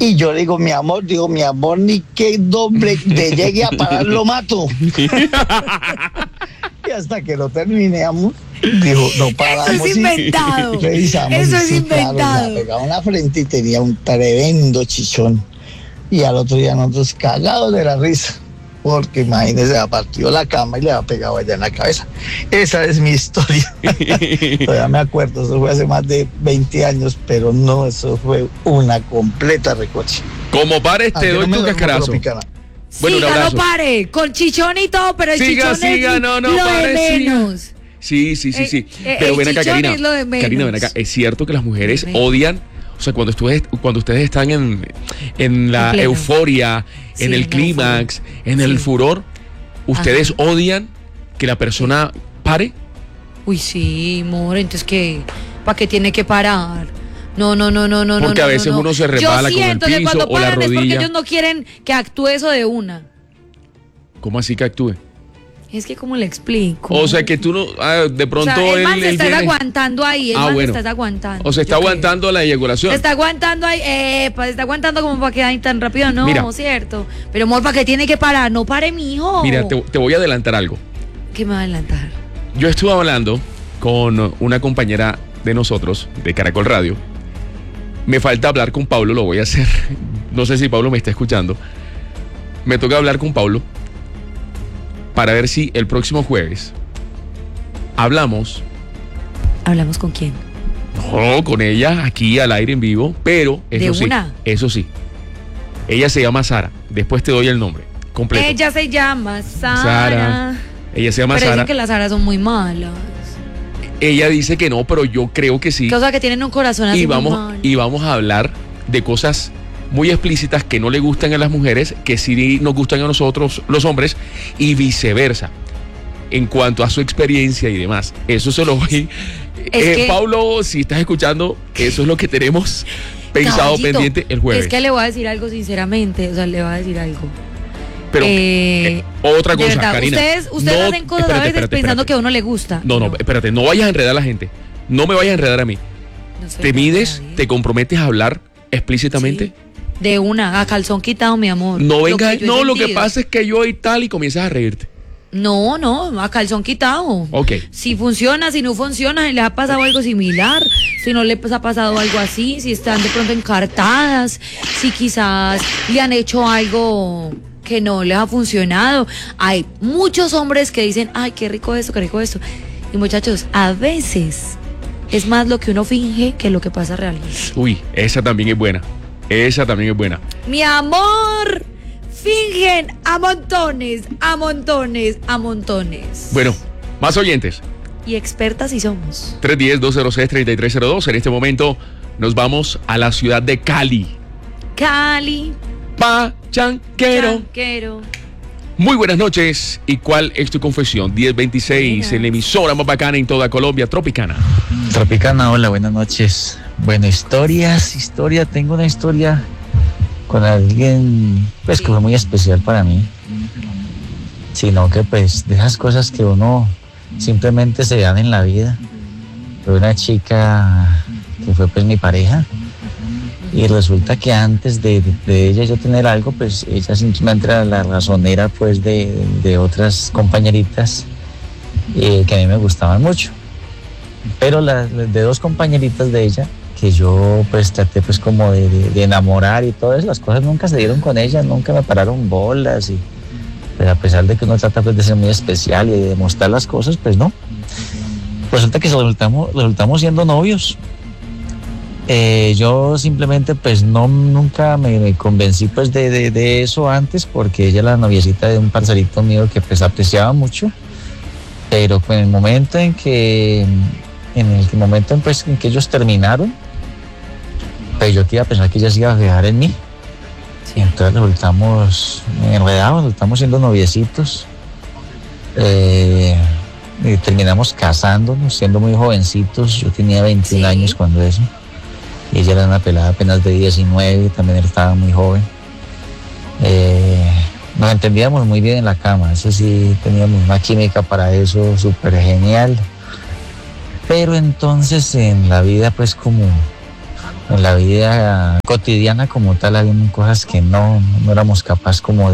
Y yo digo, mi amor, ni que doble de llegue a parar lo mato. Y hasta que lo terminamos, dijo, no paramos. Eso es inventado. Revisamos. Eso es sí, inventado. Claro, le pegaba en la frente y tenía un tremendo chichón. Y al otro día nosotros cagados de la risa. Porque imagínese, ha partido la cama y le ha pegado allá en la cabeza. Esa es mi historia. Todavía me acuerdo, eso fue hace más de 20 años, pero no, eso fue una completa recocha. Como pares, te doy tu cascarazo. Bueno, siga, no pare, con chichón y todo, pero el chichón es lo de menos. Sí. Pero ven acá, Karina. Karina, ven acá. Es cierto que las mujeres odian. O sea, cuando ustedes están en la euforia, sí, en el clímax, en el furor, ¿ustedes odian que la persona pare? Uy, sí, amor, entonces ¿qué? ¿Para qué tiene que parar? No. Porque a veces uno se resbala con el piso que cuando o la paran rodilla. Es porque ellos no quieren que actúe eso de una. ¿Cómo así que actúe? Es que, ¿cómo le explico? O sea, que tú no... de pronto o sea, el man se está viene... aguantando ahí. Bueno. Está aguantando. O sea, está aguantando la eyaculación. Se está aguantando ahí. Está aguantando como para que ahí tan rápido. No, mira, cierto. Pero, amor, ¿para qué tiene que parar? No pare, mijo. Mira, te voy a adelantar algo. ¿Qué me va a adelantar? Yo estuve hablando con una compañera de nosotros, de Caracol Radio. Me falta hablar con Pablo, lo voy a hacer. No sé si Pablo me está escuchando. Me toca hablar con Pablo para ver si el próximo jueves hablamos. ¿Hablamos con quién? No, con ella, aquí al aire en vivo, pero eso sí. Ella se llama Sara. Después te doy el nombre completo. Ella se llama Sara. Ella se llama Sara. Sara. Dicen que las Saras son muy malas. Ella dice que no, pero yo creo que sí. O sea, que tienen un corazón así muy malo. Y vamos a hablar de cosas muy explícitas que no le gustan a las mujeres, que sí nos gustan a nosotros, los hombres, y viceversa, en cuanto a su experiencia y demás. Eso se lo voy... Pablo, si estás escuchando, eso es lo que tenemos pensado, Caballito, pendiente el jueves. Es que le voy a decir algo sinceramente, o sea, le voy a decir algo. Pero otra cosa, verdad, Karina. Ustedes no, hacen cosas a veces pensando que a uno le gusta. No, espérate, no vayas a enredar a la gente. No me vayas a enredar a mí. Te mides, te comprometes a hablar explícitamente. Sí. De una, a calzón quitado, mi amor. No venga, lo que pasa es que yo y tal, y comienzas a reírte. No, a calzón quitado. Ok. Si funciona, si no funciona, si les ha pasado algo similar, si no les ha pasado algo así, si están de pronto encartadas, si quizás le han hecho algo que no les ha funcionado. Hay muchos hombres que dicen, ay, qué rico esto. Y muchachos, a veces es más lo que uno finge que lo que pasa realmente. Uy, esa también es buena. Mi amor, fingen a montones. Bueno, más oyentes. Y expertas sí somos. 310-206-3302. En este momento nos vamos a la ciudad de Cali. Pachanquero. Muy buenas noches. ¿Y cuál es tu confesión? 1026 en la emisora más bacana en toda Colombia, Tropicana. Hola, buenas noches. Bueno, tengo una historia con alguien, pues, que fue muy especial para mí. Sino que, pues, de esas cosas que uno simplemente se dan en la vida. Fue una chica que fue, pues, mi pareja. Y resulta que antes de ella yo tener algo, pues ella simplemente era la razonera, pues, de otras compañeritas que a mí me gustaban mucho. Pero de dos compañeritas de ella, que yo pues traté pues como de enamorar y todo eso, las cosas nunca se dieron con ella, nunca me pararon bolas. Y pues a pesar de que uno trata pues de ser muy especial y de demostrar las cosas, pues no. Resulta que resultamos siendo novios. Yo simplemente pues nunca me convencí pues de eso antes, porque ella era la noviecita de un parcerito mío que pues apreciaba mucho, pero en el momento en que ellos terminaron, pues yo que iba a pensar que ella se iba a fijar en mí. Y entonces resultamos enredados, resultamos siendo noviecitos, y terminamos casándonos siendo muy jovencitos. Yo tenía 21 años cuando eso. Y ella era una pelada apenas de 19, también él estaba muy joven. Nos entendíamos muy bien en la cama, eso sí, teníamos una química para eso súper genial. Pero entonces en la vida, pues como en la vida cotidiana como tal había cosas que no éramos capaces como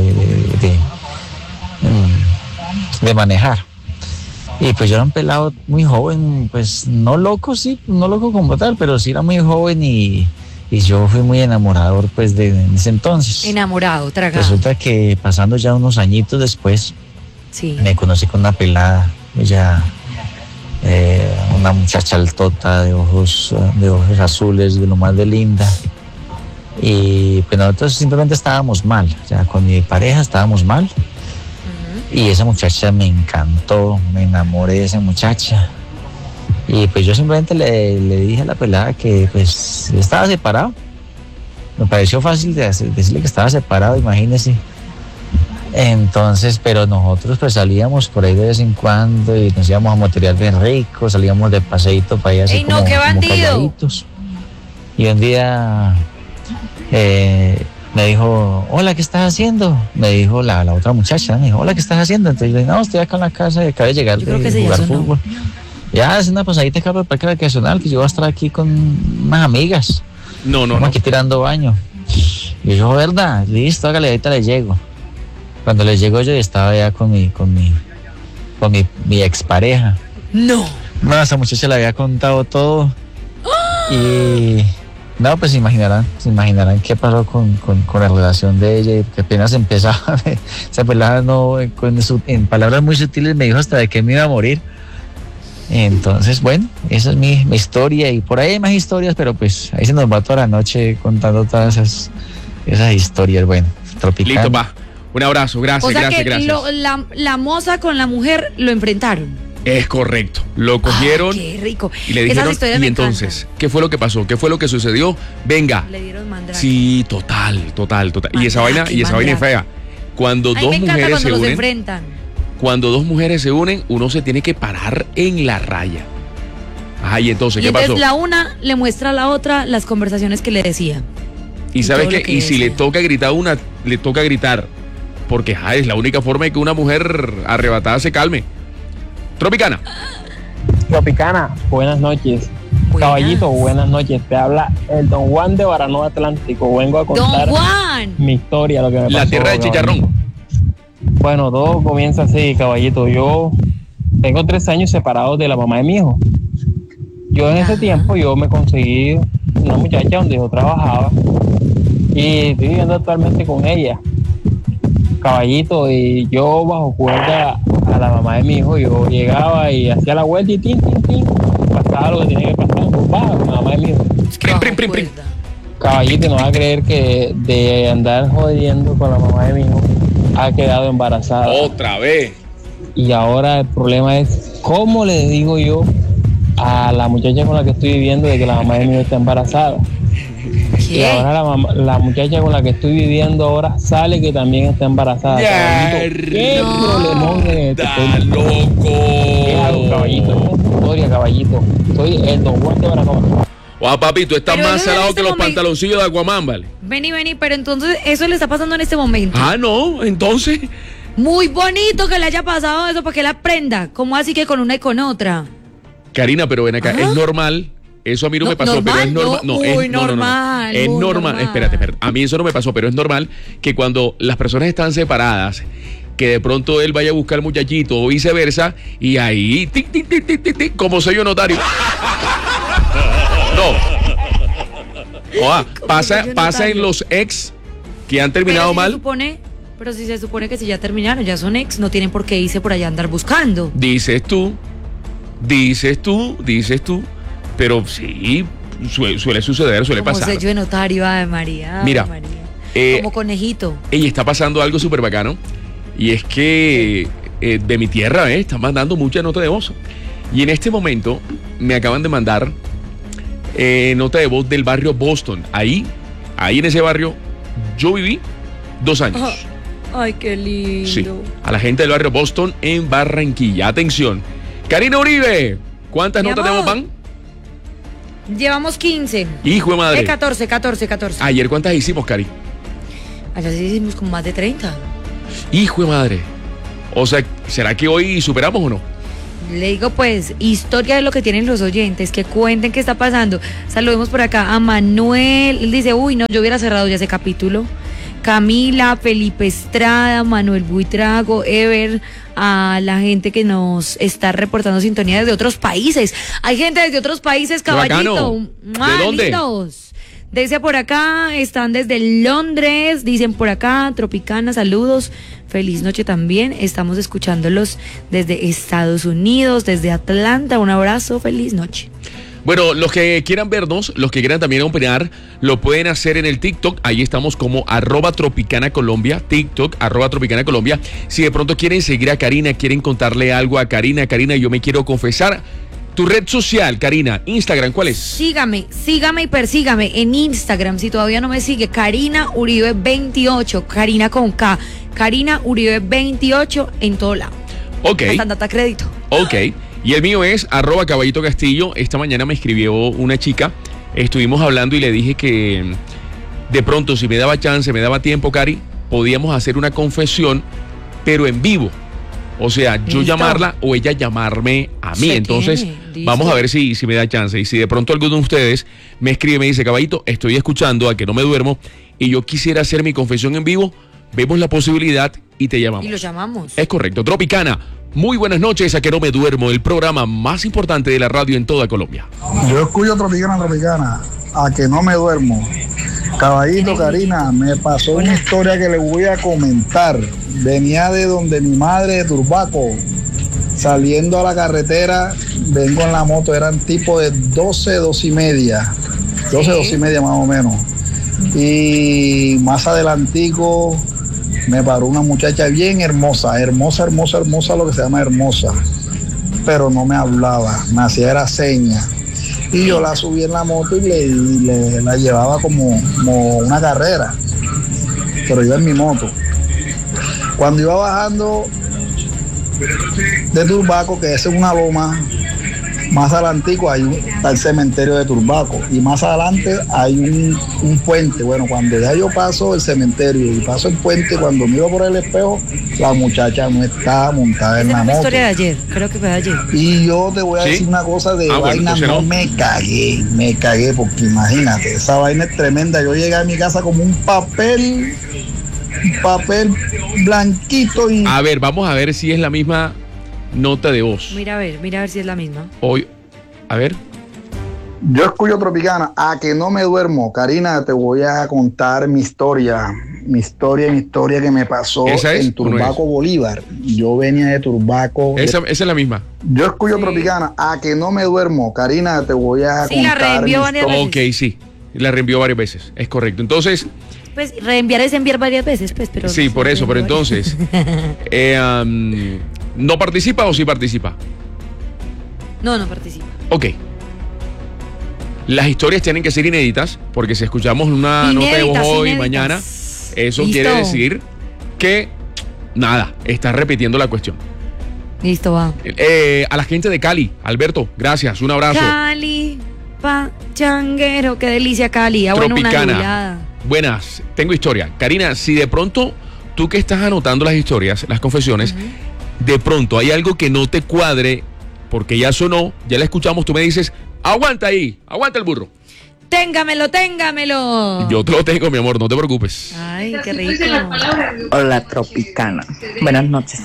de manejar. Y pues yo era un pelado muy joven, pues no loco, sí, no loco como tal, pero sí era muy joven y yo fui muy enamorador pues en ese entonces. Enamorado, tragado. Resulta que pasando ya unos añitos después, Sí. me conocí con una pelada, ella, una muchacha altota de ojos azules, de lo más de linda. Y pues nosotros simplemente estábamos mal, o sea, con mi pareja estábamos mal. Y esa muchacha me encantó, me enamoré de esa muchacha. Y pues yo simplemente le dije a la pelada que pues estaba separado. Me pareció fácil decirle que estaba separado, imagínese. Entonces, pero nosotros pues salíamos por ahí de vez en cuando y nos íbamos a moterear bien rico, salíamos de paseíto para allá así ¡Ey, no, como, qué como bandido! calladitos. Y un día me dijo, hola, ¿qué estás haciendo? Me dijo la otra muchacha, me dijo, hola, ¿qué estás haciendo? Entonces yo le dije, no, estoy acá en la casa y acabo de llegar Yo creo que de sí, jugar eso no. fútbol. Ya, es una pasadita acá por el parque recreacional, que yo voy a estar aquí con unas amigas. No. Estamos aquí tirando baño. Y yo, ¿verdad? Listo, hágale, ahorita le llego. Cuando le llego yo estaba ya con mi expareja. No. No, esa muchacha le había contado todo. Y no, pues se imaginarán qué pasó con la relación de ella, que apenas empezaba. Esa pelada no, en palabras muy sutiles me dijo hasta de que me iba a morir. Entonces, bueno, esa es mi historia, y por ahí hay más historias, pero pues ahí se nos va toda la noche contando todas esas historias. Bueno, Tropicana. Listo, pa. Un abrazo, gracias, O sea gracias, que gracias. la moza con la mujer lo enfrentaron. Es correcto. Lo cogieron Ay, qué rico. y le Esas dijeron, historias y me entonces, ¿qué fue lo que pasó? ¿Qué fue lo que sucedió? Venga. encantan. Le dieron mandrake. Sí, total. Y esa vaina es fea. Cuando A mí dos me encanta mujeres cuando se los unen, enfrentan. cuando dos mujeres se unen, uno se tiene que parar en la raya. Ajá, y entonces, Y ¿qué entonces pasó? la una le muestra a la otra las conversaciones que le decía. Y sabes todo lo qué, que y si le decía. toca gritar a una, le toca gritar. Porque es la única forma de que una mujer arrebatada se calme. Tropicana. Tropicana, buenas noches. Buenas. Caballito, buenas noches. Te habla el Don Juan de Baranoa Atlántico. Vengo a Don contar Juan. mi historia, lo que me pasó. La tierra de caballito. chicharrón. Bueno, todo comienza así, caballito. Yo tengo 3 años separados de la mamá de mi hijo. Yo en ese Ajá. tiempo yo me conseguí una muchacha donde yo trabajaba y estoy viviendo actualmente con ella. Caballito, y yo bajo cuerda a la mamá de mi hijo, yo llegaba y hacía la vuelta y tin, pasaba lo que tenía que pasar, con la mamá de mi hijo. Es que Prim, bajo prim, prim, prim. cuerda. Caballito, no va a creer que de andar jodiendo con la mamá de mi hijo ha quedado embarazada. Otra vez. Y ahora el problema es cómo le digo yo a la muchacha con la que estoy viviendo de que la mamá de mi hijo está embarazada. Y ¿Qué? ahora la muchacha con la que estoy viviendo ahora sale que también está embarazada. Caballito, ¿qué No. problemón es este? ¡Está ¿Qué hago, loco! caballito? Historia, caballito. Soy el Don Juan de Baranoa. Guau, papi, tú estás Pero más eso en salado este que los momento- pantaloncillos de Aquaman, ¿vale? Vení, pero entonces eso le está pasando en este momento. Ah, no, entonces. Muy bonito que le haya pasado eso para que la aprenda. ¿Cómo así que con una y con otra? Karina, pero ven acá, Ah. es normal. Eso a mí no No, me pasó, pero es normal, normal. no, es muy normal, Es muy normal. normal. Espérate. A mí eso no me pasó, pero es normal que cuando las personas están separadas, que de pronto él vaya a buscar al muchachito o viceversa, y ahí, tic, tic, tic, tic, tic, tic, como sello notario. No. Oa, pasa sello en notario. los ex que han terminado mal. Pero si se supone que si ya terminaron, ya son ex, no tienen por qué irse por allá a andar buscando. Dices tú. Pero sí, suele suceder, suele Como pasar. sello de notario, ay María. Mira, María. Como conejito. Y está pasando algo súper bacano. Y es que de mi tierra, están mandando mucha nota de voz. Y en este momento me acaban de mandar nota de voz del barrio Boston. Ahí en ese barrio, yo viví 2 años. Ay, qué lindo. Sí, a la gente del barrio Boston en Barranquilla. Atención. Karina Uribe, ¿cuántas Mi notas de voz amor. van? Llevamos 15. Hijo de madre. 14. Ayer, ¿cuántas hicimos, Cari? Allá sí hicimos como más de 30. Hijo de madre. O sea, ¿será que hoy superamos o no? Le digo pues, historia de lo que tienen los oyentes, que cuenten qué está pasando. Saludemos por acá a Manuel, él dice, uy no, yo hubiera cerrado ya ese capítulo. Camila, Felipe Estrada, Manuel Buitrago, Ever, a la gente que nos está reportando sintonía desde otros países. Hay gente desde otros países, caballito. ¿De dónde? Lindos. Desde por acá, están desde Londres, dicen por acá, Tropicana, saludos, feliz noche también, estamos escuchándolos desde Estados Unidos, desde Atlanta, un abrazo, feliz noche. Bueno, los que quieran vernos, los que quieran también opinar, lo pueden hacer en el TikTok. Ahí estamos como @TropicanaColombia, TikTok, @TropicanaColombia. Si de pronto quieren seguir a Karina, quieren contarle algo a Karina, yo me quiero confesar. Tu red social, Karina, Instagram, ¿cuál es? Sígame y persígame en Instagram, si todavía no me sigue, Karina Uribe 28, Karina con K, Karina Uribe 28 en todo lado. Ok. Hasta data crédito. Ok. Y el mío es @Caballito Castillo. Esta mañana me escribió una chica, estuvimos hablando y le dije que de pronto si me daba chance, me daba tiempo, Cari, podíamos hacer una confesión, pero en vivo. O sea, yo Listo. llamarla o ella llamarme a mí. Se Entonces, tiene, listo. vamos a ver si me da chance. Y si de pronto alguno de ustedes me escribe y me dice, Caballito, estoy escuchando a que no me duermo y yo quisiera hacer mi confesión en vivo, vemos la posibilidad y te llamamos. Y lo llamamos. Es correcto. Tropicana, muy buenas noches, a que no me duermo, el programa más importante de la radio en toda Colombia. Yo escucho Tropicana, a que no me duermo. Caballito, Karina, me pasó una historia que le voy a comentar. Venía de donde mi madre, de Turbaco, saliendo a la carretera, vengo en la moto, eran tipo de 12 y media más o menos. Y más adelantico me paró una muchacha bien hermosa, lo que se llama hermosa, pero no me hablaba, me hacía era señas. Y yo la subí en la moto y la llevaba como una carrera, pero iba en mi moto. Cuando iba bajando de Turbaco, que es una loma, más adelantico está el cementerio de Turbaco y más adelante hay un puente. Bueno, cuando ya yo paso el cementerio y paso el puente, cuando miro por el espejo, la muchacha no está montada en Esa la es una moto. historia de ayer, creo que fue de ayer. Y yo te voy a ¿Sí? decir una cosa de Bueno, vaina, entonces no no. me cagué, porque imagínate, esa vaina es tremenda. Yo llegué a mi casa como un papel blanquito y... A ver, vamos a ver si es la misma nota de voz. Mira a ver si es la misma. Hoy, a ver. Yo escucho Tropicana, a que no me duermo. Karina, te voy a contar mi historia que me pasó ¿Esa es en o no Turbaco, Bolívar. Yo venía de Turbaco. Esa es la misma. Yo escucho Sí. Tropicana, a que no me duermo. Karina, te voy a Sí, la contar reenvió mi varias historia. veces. Ok, sí. La reenvió varias veces. Es correcto. Entonces, Pues reenviar es enviar varias veces, pues, pero... sí, no por sé, eso. Pero reenvió entonces, ¿no participa o sí participa? No participa. Ok. Las historias tienen que ser inéditas, porque si escuchamos una nota de voz Inéditas, hoy, inéditas. mañana, eso Listo. quiere decir que, nada, está repitiendo la cuestión. Listo, va. A la gente de Cali, Alberto, gracias, un abrazo. Cali, changuero, qué delicia Cali. Ah, bueno, una Tropicana. nublada. Buenas, tengo historia. Karina, si de pronto tú que estás anotando las historias, las confesiones, de pronto hay algo que no te cuadre, porque ya sonó, ya la escuchamos, tú me dices, aguanta ahí, aguanta el burro. Téngamelo. Yo te lo tengo, mi amor, no te preocupes. Ay, qué rico. Hola Tropicana, buenas noches.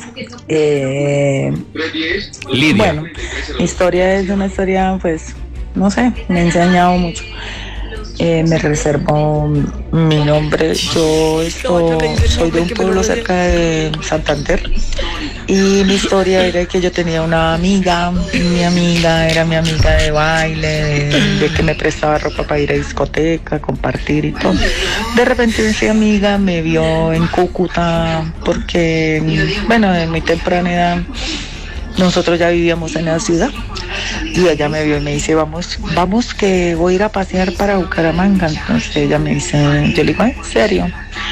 Lidia. Bueno, mi historia es una historia, pues, no sé, me ha enseñado mucho. Me reservo mi nombre. Yo soy de un pueblo cerca de Santander y mi historia era que yo tenía una amiga. Mi amiga era mi amiga de baile, de que me prestaba ropa para ir a discoteca, compartir y todo. De repente esa amiga me vio en Cúcuta porque, bueno, de muy temprana edad nosotros ya vivíamos en la ciudad y ella me vio y me dice, vamos que voy a ir a pasear para Bucaramanga. Entonces ella me dice, yo le digo, ¿en serio?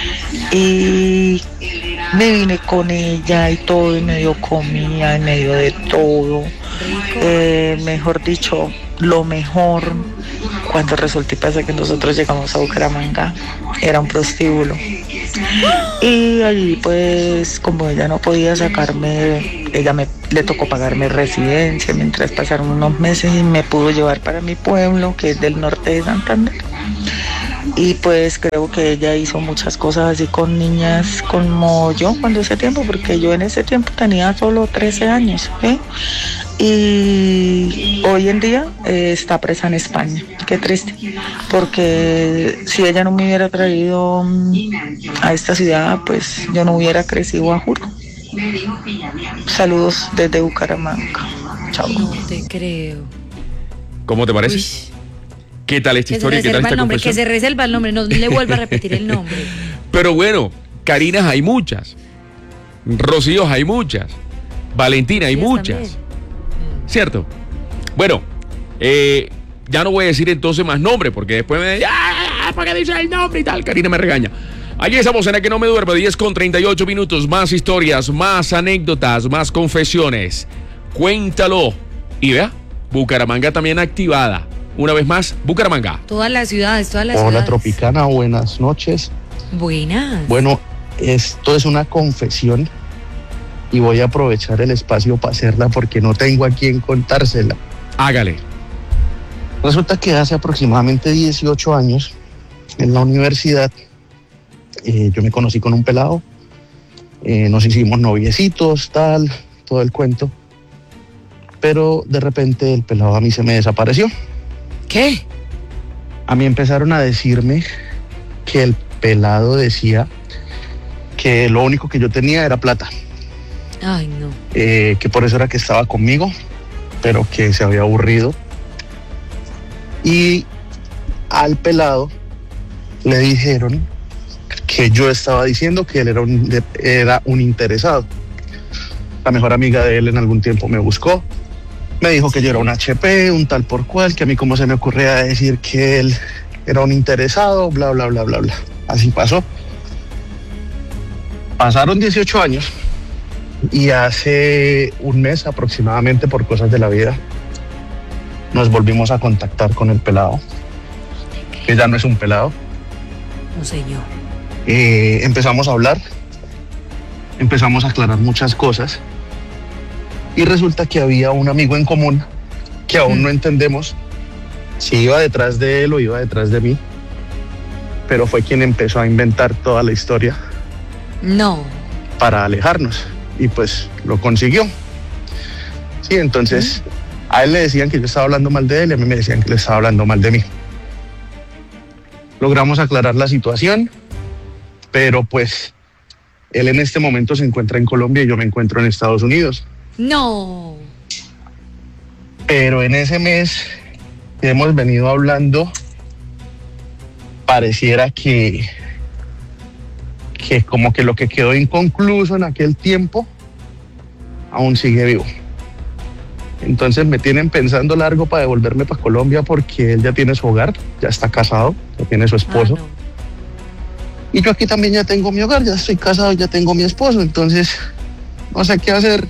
Y me vine con ella y todo, y me dio comida, en medio de todo. Mejor dicho, lo mejor, cuando resulta y pasa que nosotros llegamos a Bucaramanga, era un prostíbulo. Y allí pues como ella no podía sacarme, le tocó pagarme residencia mientras pasaron unos meses y me pudo llevar para mi pueblo, que es del norte de Santander. Y pues creo que ella hizo muchas cosas así con niñas como yo cuando ese tiempo, porque yo en ese tiempo tenía solo 13 años, ¿eh? Y hoy en día está presa en España. Qué triste, porque si ella no me hubiera traído a esta ciudad, pues yo no hubiera crecido, a juro. Saludos desde Bucaramanga. Chao. No te creo. ¿Cómo te parece? Uy. ¿Qué tal esta Que se historia? ¿Qué tal reserva esta el nombre, que confesión? se reserva el nombre, no le vuelva a repetir el nombre. Pero bueno, Karinas hay muchas. Rocíos hay muchas. Valentina hay Sí, muchas. también. ¿Cierto? Bueno, ya no voy a decir entonces más nombre, porque después me dicen, ¿por qué dice el nombre y tal? Karina me regaña. Allí estamos en la que no me duermo, 10:38 más historias, más anécdotas, más confesiones. Cuéntalo. Y vea, Bucaramanga también activada. Una vez más, Bucaramanga. Todas las ciudades. Hola Tropicana, buenas noches. Buenas. Bueno, esto es una confesión y voy a aprovechar el espacio para hacerla porque no tengo a quién contársela. Hágale. Resulta que hace aproximadamente 18 años, en la universidad, yo me conocí con un pelado, nos hicimos noviecitos, tal, todo el cuento, pero de repente el pelado a mí se me desapareció. ¿Qué? A mí empezaron a decirme que el pelado decía que lo único que yo tenía era plata. Ay, no. Que por eso era que estaba conmigo, pero que se había aburrido. Y al pelado le dijeron que yo estaba diciendo que él era un interesado. La mejor amiga de él en algún tiempo me buscó, me dijo que yo era un HP, un tal por cual, que a mí cómo se me ocurría decir que él era un interesado, bla, bla, bla, bla, bla. Así pasó. Pasaron 18 años y hace un mes aproximadamente, por cosas de la vida, nos volvimos a contactar con el pelado, que ya no es un pelado. No, señor. Empezamos a hablar, empezamos a aclarar muchas cosas y resulta que había un amigo en común que aún no entendemos si iba detrás de él o iba detrás de mí, pero fue quien empezó a inventar toda la historia No. para alejarnos y pues lo consiguió. Sí, entonces a él le decían que yo estaba hablando mal de él y a mí me decían que le estaba hablando mal de mí. Logramos aclarar la situación, pero pues él en este momento se encuentra en Colombia y yo me encuentro en Estados Unidos. No. Pero en ese mes que hemos venido hablando, pareciera que como que lo que quedó inconcluso en aquel tiempo aún sigue vivo. Entonces me tienen pensando largo para devolverme para Colombia porque él ya tiene su hogar, ya está casado, ya tiene su esposo. Ah, no. Y yo aquí también ya tengo mi hogar, ya estoy casado, ya tengo mi esposo, entonces no sé qué hacer.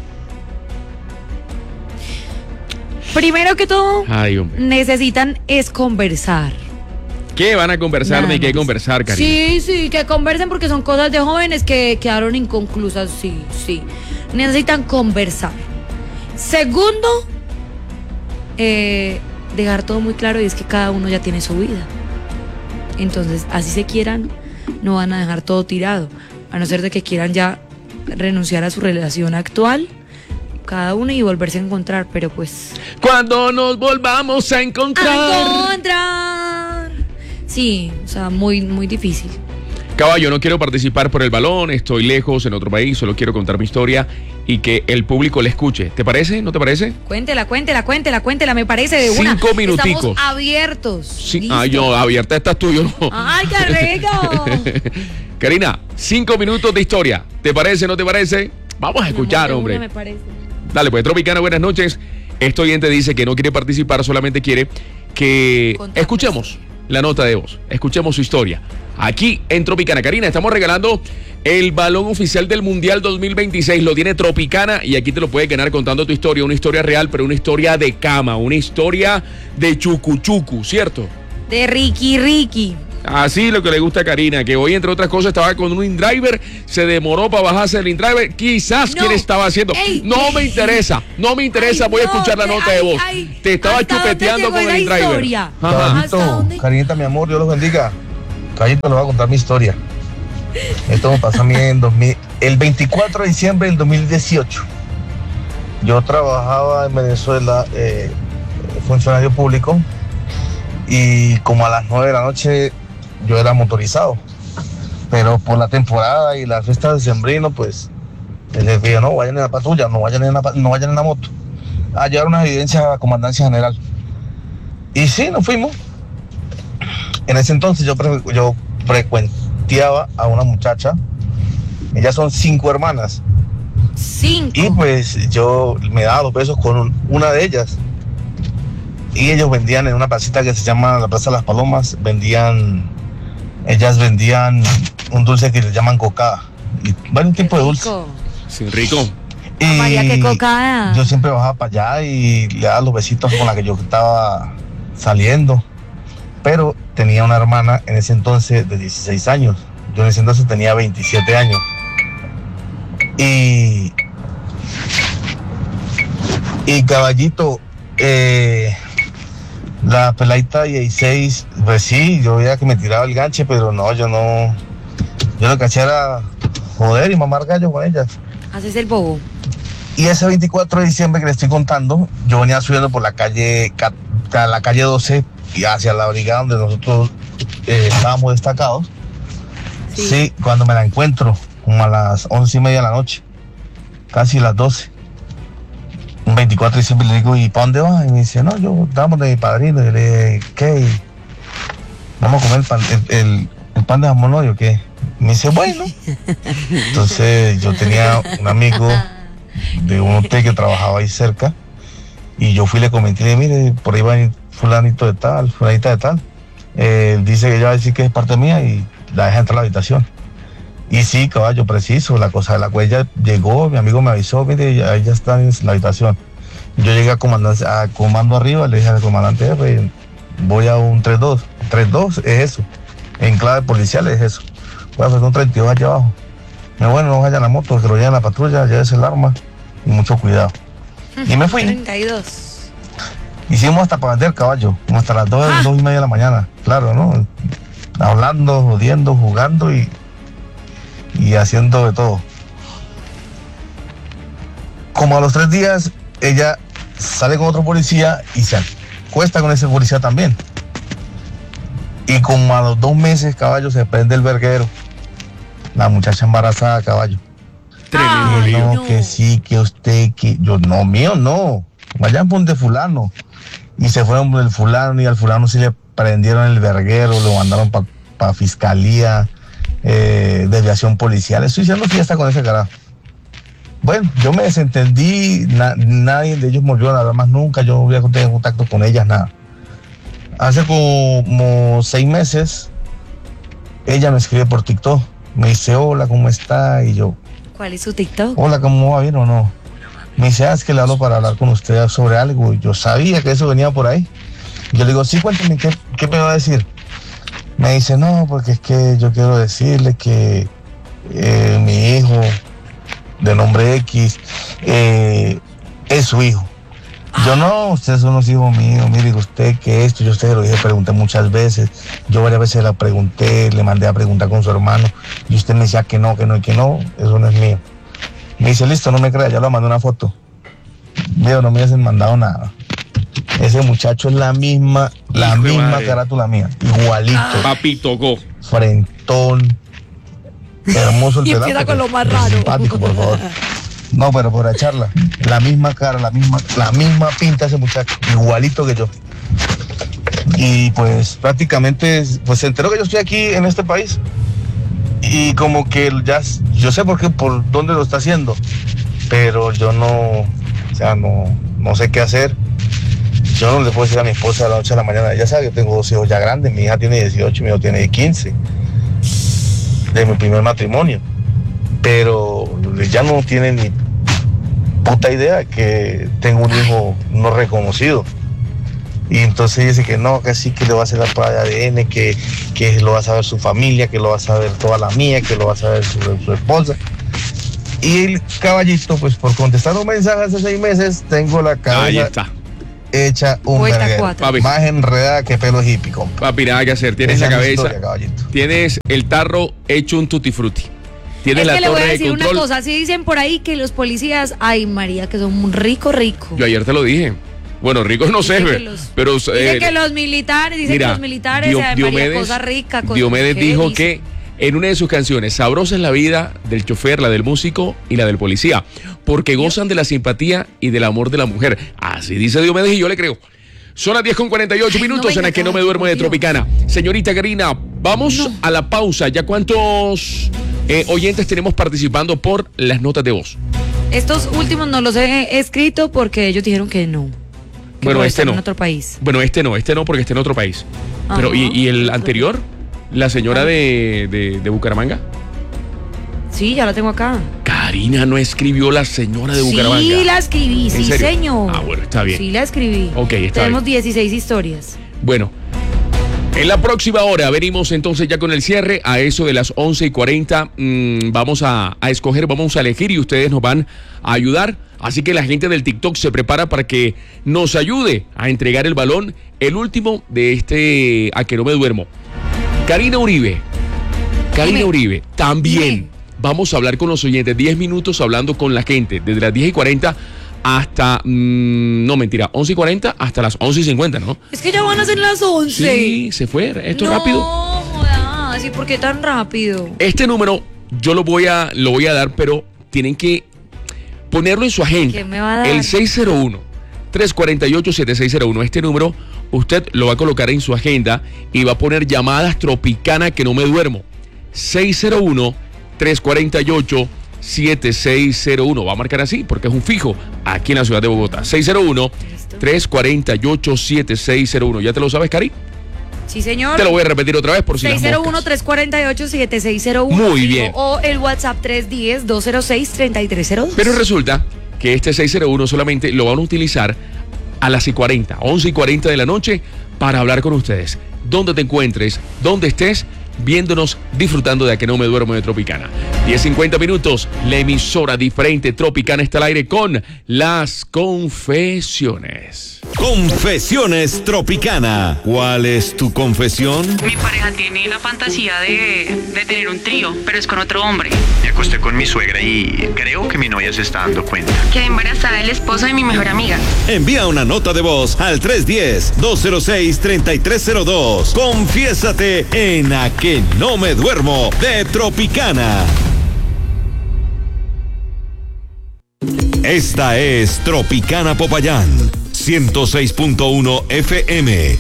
Primero que todo, Ay, hombre. necesitan es conversar. ¿Qué van a conversar? Nada ¿De qué más. conversar, Karina? Sí, que conversen porque son cosas de jóvenes que quedaron inconclusas, sí. Necesitan conversar. Segundo, dejar todo muy claro y es que cada uno ya tiene su vida. Entonces, así se quieran, no van a dejar todo tirado. A no ser de que quieran ya renunciar a su relación actual, cada uno y volverse a encontrar, pero pues... Cuando nos volvamos a ¡Encontrar! Sí, o sea, muy, muy difícil. Caballo, no quiero participar por el balón, estoy lejos en otro país, solo quiero contar mi historia y que el público la escuche. ¿Te parece? ¿No te parece? Cuéntela, me parece de una. 5 minuticos. Estamos abiertos. Sí. Listo. Ah, yo, abierta estás tú, yo no. ¡Ay, qué rico! Karina, 5 minutos de historia. ¿Te parece? ¿No te parece? Vamos a escuchar, De una, hombre. me parece. Dale, pues, Tropicana, buenas noches. Este oyente dice que no quiere participar, solamente quiere que Contarnos. escuchemos la nota de voz, escuchemos su historia. Aquí en Tropicana. Karina, estamos regalando El balón oficial del Mundial 2026 lo tiene Tropicana y aquí te lo puedes ganar contando tu historia, una historia real, pero una historia de cama, una historia de chucuchucu, ¿cierto? De Ricky. Así lo que le gusta a Karina, que hoy entre otras cosas estaba con un InDriver, se demoró para bajarse el InDriver, quizás quién estaba haciendo. Me interesa, voy a escuchar la nota de voz. Te estaba chupeteando con el InDriver. Caballito, Karinita, mi amor, Dios los bendiga. Caballito, le voy a contar mi historia. Esto me pasó a mí el 24 de diciembre del 2018. Yo trabajaba en Venezuela, funcionario público, y como a las 9 de la noche yo era motorizado. Pero por la temporada y las fiestas de sembrino, pues les dije, no vayan en la patrulla, no vayan en la moto. A llevar una evidencia a la comandancia general. Y sí, nos fuimos. En ese entonces yo frecuenteaba a una muchacha. Ellas son 5 hermanas. 5. Y pues yo me daba los besos con una de ellas. Y ellos vendían en una placita que se llama la Plaza de las Palomas, ellas vendían un dulce que le llaman cocada. Y varios tipos de dulce. Sí, rico. Y María, qué cocada. yo siempre bajaba para allá y le daba los besitos con la que yo estaba saliendo. Pero tenía una hermana en ese entonces de 16 años. Yo en ese entonces tenía 27 años. Y caballito, la peladita 16, pues sí, yo veía que me tiraba el ganche, pero no, yo lo que hacía era joder y mamar gallo con ellas. Haces el bobo. Y ese 24 de diciembre que le estoy contando, yo venía subiendo por la calle 12 y hacia la brigada donde nosotros estábamos destacados. Sí, cuando me la encuentro, como a las 11:30 de la noche, casi las 12. Un 24 de diciembre le digo, ¿y para dónde vas? Y me dice, no, yo estamos de mi padrino. Y le dije, ¿qué? ¿Vamos a comer el pan de jamón hoy o qué? Y me dice, bueno. Entonces yo tenía un amigo de un hotel que trabajaba ahí cerca. Y yo fui y le comenté, le dije, mire, por ahí va fulanito de tal, fulanita de tal. Dice que ella va a decir que es parte mía y la deja entrar a la habitación. Y sí, caballo, preciso, la cosa de la cuella llegó, mi amigo me avisó, mire, ya está en la habitación. Yo llegué a comando arriba, le dije al comandante R, voy a un 3-2. 3-2 es eso, en clave policial es eso. Voy a hacer un 32 allá abajo. Bueno, no vaya en la moto, que lo lleven en la patrulla, llévese el arma y mucho cuidado. Y me fui. 32. Hicimos hasta para vender, caballo, como hasta las 2:30 de la mañana, claro, ¿no? Hablando, jodiendo, jugando y haciendo de todo. Como a los 3 días, ella sale con otro policía y se acuesta con ese policía también. Y como a los 2 meses, caballo, se prende el verguero. La muchacha embarazada, caballo. Tremendo lío. No, que sí, que usted, que yo, no, mío, no. Vayan por donde fulano. Y se fueron por el fulano y al fulano sí le prendieron el verguero, lo mandaron para fiscalía, desviación policial. Estoy diciendo fiesta con ese carajo. Bueno, yo me desentendí, nadie de ellos volvió a hablar más nunca, yo no voy a tener contacto con ellas, nada. Hace como 6 meses, ella me escribe por TikTok, me dice, hola, ¿cómo está? Y yo, ¿cuál es su TikTok? hola, ¿cómo va bien o no? Me dice, es que le hablo para hablar con usted sobre algo. Y yo sabía que eso venía por ahí. Yo le digo, sí, cuéntame, ¿qué me va a decir? Me dice, no, porque es que yo quiero decirle que mi hijo de nombre X es su hijo. Yo no, ustedes son los hijos míos, mire usted que esto, yo a usted lo dije, pregunté muchas veces, yo varias veces la pregunté, le mandé a preguntar con su hermano y usted me decía que no, eso no es mío. Me dice, listo, no me crea, ya le mandé una foto. Veo, no me hubiesen mandado nada. Ese muchacho es la misma carátula mía, igualito. Papito Go. Frentón, hermoso el Y pelado. empieza con lo más raro. Simpático, por favor. No, pero por echarla, la misma cara, la misma pinta ese muchacho, igualito que yo. Y pues prácticamente, pues se enteró que yo estoy aquí en este país. Y como que ya, yo sé por dónde lo está haciendo, pero yo no sé qué hacer. Yo no le puedo decir a mi esposa a la noche a la mañana, ella sabe que tengo 2 hijos ya grandes, mi hija tiene 18, mi hijo tiene 15, de mi primer matrimonio. pero ya no tiene ni puta idea que tengo un hijo no reconocido. Y entonces dice que no, que sí, que le va a hacer la prueba de ADN, que lo va a saber su familia, que lo va a saber toda la mía, que lo va a saber su esposa. Y el caballito, pues por contestar un mensaje hace 6 meses, tengo la cabeza hecha un verguero. Más enredada que pelo hippie, compa. Papi, nada que hacer. Tienes Esa la es mi cabeza, historia, tienes el tarro hecho un tutti frutti. Tienes Es la que le voy a torre de decir una control. cosa, si dicen por ahí que los policías, ay María, que son un rico. Yo ayer te lo dije. Bueno, ricos no sé, pero Dicen que los militares, María, cosa rica. Diomedes dijo que en una de sus canciones, sabrosa es la vida del chofer, la del músico y la del policía, porque gozan de la simpatía y del amor de la mujer. Así dice Diomedes y yo le creo. Son las 10:48 minutos en las que no me duermo de Tropicana. Señorita Karina, vamos a la pausa. ¿Ya cuántos oyentes tenemos participando por las notas de voz? Estos últimos no los he escrito porque ellos dijeron que no. Bueno, este no. En otro país. Bueno, este no porque está en otro país. Pero, ¿y el anterior? ¿La señora de Bucaramanga? Sí, ya la tengo acá. Karina no escribió la señora de Bucaramanga. Sí, la escribí, sí, serio? señor. Ah, bueno, está bien. Sí, la escribí. Ok, está Tenemos bien. 16 historias. Bueno, en la próxima hora venimos entonces ya con el cierre. A eso de las 11:40 vamos a escoger, vamos a elegir y ustedes nos van a ayudar. Así que la gente del TikTok se prepara para que nos ayude a entregar el balón, el último de este A que no me duermo. Karina Uribe, también vamos a hablar con los oyentes, 10 minutos hablando con la gente, desde las 10:40 hasta, no mentira, 11:40 hasta las 11:50, ¿no? Es que ya van a ser las 11. Sí, se fue, esto no, rápido. No, jodas, ¿y por qué tan rápido? Este número yo lo voy a dar, pero tienen que ponerlo en su agenda. ¿Qué me va a dar? El 601-348-7601. Este número usted lo va a colocar en su agenda y va a poner llamadas Tropicana que no me duermo. 601-348-7601. Va a marcar así porque es un fijo aquí en la ciudad de Bogotá. 601-348-7601. ¿Ya te lo sabes, Cari? Sí, señor. Te lo voy a repetir otra vez por si las moscas. 601-348-7601. Muy bien. O el WhatsApp 310-206-3302. Pero resulta que este 601 solamente lo van a utilizar a las 11:40 de la noche para hablar con ustedes. Donde te encuentres, donde estés, viéndonos, disfrutando de A que no me duermo de Tropicana. 10:50 minutos, la emisora diferente Tropicana está al aire con las confesiones. Confesiones Tropicana. ¿Cuál es tu confesión? Mi pareja tiene la fantasía de tener un trío, pero es con otro hombre. Me acosté con mi suegra y creo que mi novia se está dando cuenta. Quedé embarazada del esposo de mi mejor amiga. Envía una nota de voz al 310-206-3302. Confiésate en A que no me duermo de Tropicana. Esta es Tropicana Popayán, 106.1 FM,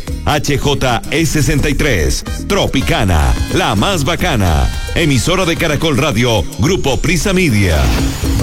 HJE63, Tropicana, la más bacana, emisora de Caracol Radio, Grupo Prisa Media.